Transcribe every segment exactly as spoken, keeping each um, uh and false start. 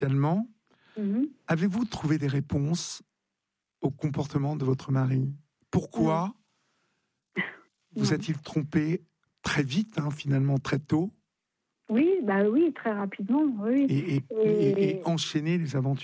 également. Mmh. Avez-vous trouvé des réponses au comportement de votre mari ? Pourquoi non. vous Non. a-t-il trompé très vite, hein, finalement très tôt, Oui, bah oui, très rapidement, oui. et, et, Et, et, et enchaîné les aventures ?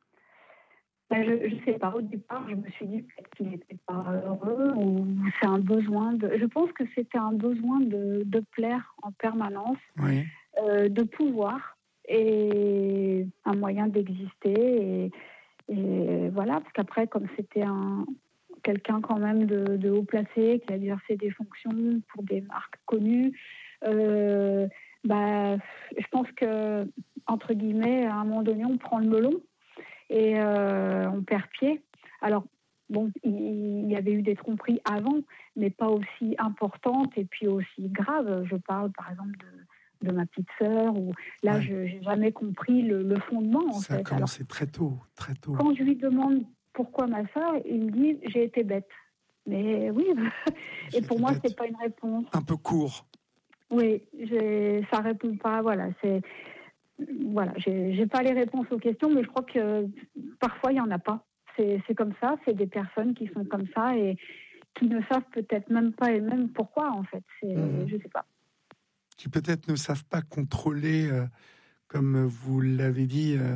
bah, je ne sais pas, au départ, je me suis dit peut-être qu'il n'était pas heureux, ou c'est un besoin de... Je pense que c'était un besoin de, de plaire en permanence, Oui. euh, de pouvoir, et un moyen d'exister, et, et voilà, parce qu'après, comme c'était un... quelqu'un quand même de, de haut placé, qui a exercé des fonctions pour des marques connues, euh, bah, je pense que, entre guillemets, à un moment donné, on prend le melon et euh, on perd pied. Alors, bon, il, il y avait eu des tromperies avant, mais pas aussi importantes et puis aussi graves. Je parle, par exemple, de, de ma petite sœur, où là, Ouais. je n'ai jamais compris le, le fondement, en Ça a fait. commencé Alors, très tôt, très tôt. quand je lui demande pourquoi ma sœur, il me dit j'ai été bête. Mais oui, et pour moi, c'est pas une réponse. Un peu court. Oui, j'ai, ça répond pas. Voilà, c'est, voilà, j'ai, j'ai pas les réponses aux questions, mais je crois que parfois il y en a pas. C'est, c'est comme ça. C'est des personnes qui sont comme ça et qui ne savent peut-être même pas elles-mêmes pourquoi, en fait. C'est, Mmh. je sais pas. Qui peut-être ne savent pas contrôler, euh, comme vous l'avez dit, euh,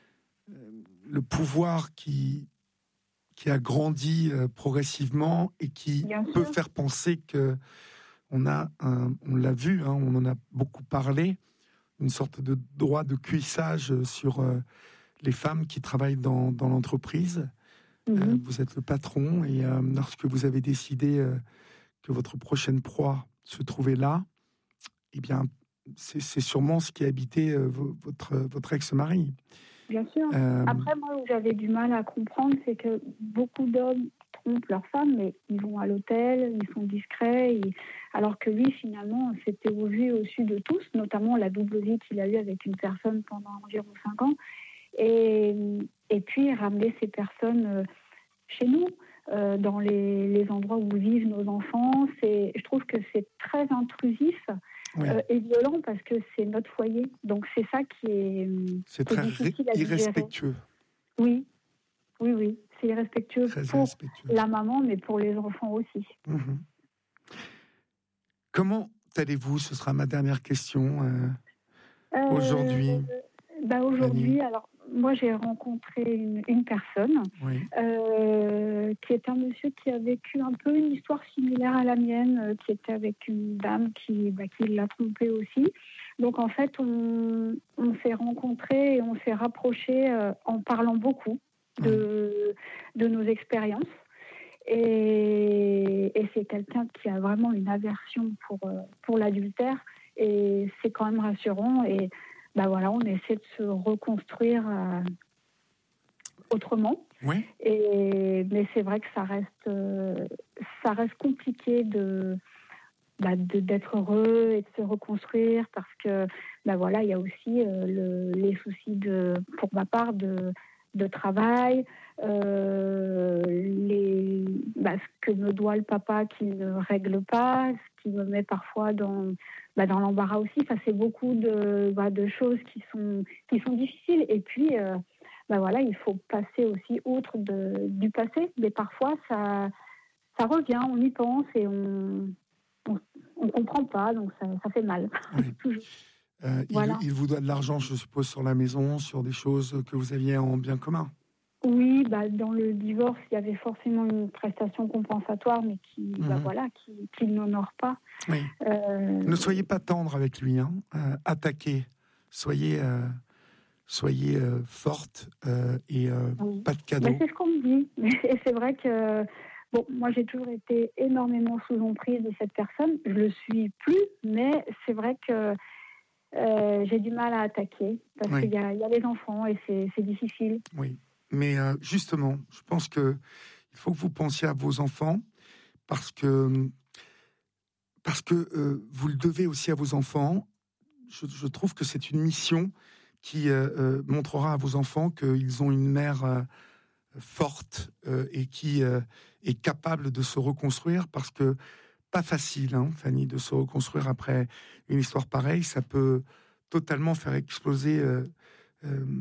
le pouvoir qui qui a grandi euh, progressivement et qui Bien peut sûr. faire penser que on a un, on l'a vu, hein, on en a beaucoup parlé, une sorte de droit de cuissage sur euh, les femmes qui travaillent dans, dans l'entreprise. Mm-hmm. Euh, vous êtes le patron et euh, lorsque vous avez décidé euh, que votre prochaine proie se trouvait là, eh bien, c'est, c'est sûrement ce qui a habité euh, votre, votre ex-mari. Bien sûr. Euh, Après, moi, où j'avais du mal à comprendre, c'est que beaucoup d'hommes trompent leurs femmes, mais ils vont à l'hôtel, ils sont discrets, ils... alors que lui, finalement, c'était au vu et au su de tous, notamment la double vie qu'il a eue avec une personne pendant environ cinq ans. Et, et puis, ramener ces personnes euh, chez nous, euh, dans les, les endroits où vivent nos enfants. C'est, je trouve que c'est très intrusif. oui. Euh, et violent parce que c'est notre foyer. Donc c'est ça qui est, C'est qui est très difficile ré- à digérer. irrespectueux. Oui, oui, oui. C'est irrespectueux Très pour irrespectueux. la maman, mais pour les enfants aussi. Mmh. Comment allez-vous ? Ce sera ma dernière question euh, Euh, aujourd'hui. Bah aujourd'hui, Fanny. Alors moi j'ai rencontré une, une personne oui. euh, qui est un monsieur qui a vécu un peu une histoire similaire à la mienne, euh, qui était avec une dame qui, bah, qui l'a trompé aussi. Donc en fait, on, on s'est rencontrés et on s'est rapprochés euh, en parlant beaucoup de, oui. de nos expériences. Et, et c'est quelqu'un qui a vraiment une aversion pour, pour l'adultère. Et c'est quand même rassurant. Et ben voilà, on essaie de se reconstruire euh, autrement. Oui. Et, mais c'est vrai que ça reste, euh, ça reste compliqué de, bah, de, d'être heureux et de se reconstruire parce que ben voilà, il y a aussi euh, le, les soucis, de, pour ma part, de, de travail, euh, les, bah, ce que me doit le papa qui ne règle pas, ce qui me met parfois dans, bah, dans l'embarras aussi. Enfin, c'est beaucoup de, bah, de choses qui sont, qui sont difficiles. Et puis, euh, bah, voilà, il faut passer aussi outre de, du passé. Mais parfois, ça, ça revient, on y pense et on on ne comprend pas, donc ça, ça fait mal. Oui. Euh, voilà. il, il vous doit de l'argent, je suppose, sur la maison, sur des choses que vous aviez en bien commun. Oui, bah, dans le divorce, il y avait forcément une prestation compensatoire, mais qui, mmh. bah, voilà, qui, qui n'honore pas. Oui. Euh... Ne soyez pas tendre avec lui, hein. euh, attaquez. Soyez, euh, soyez euh, forte euh, et euh, oui. Pas de cadeau. Bah, c'est ce qu'on me dit. Et c'est vrai que bon, moi j'ai toujours été énormément sous l'emprise de cette personne. Je le suis plus, mais c'est vrai que euh, j'ai du mal à attaquer parce oui. qu'il y a, y a les enfants et c'est, c'est difficile. Oui. Mais euh, justement, je pense que il faut que vous pensiez à vos enfants parce que parce que euh, vous le devez aussi à vos enfants. Je, je trouve que c'est une mission qui euh, euh, montrera à vos enfants qu'ils ont une mère euh, forte euh, et qui euh, est capable de se reconstruire parce que pas facile, hein, Fanny, de se reconstruire après une histoire pareille. Ça peut totalement faire exploser euh, Euh,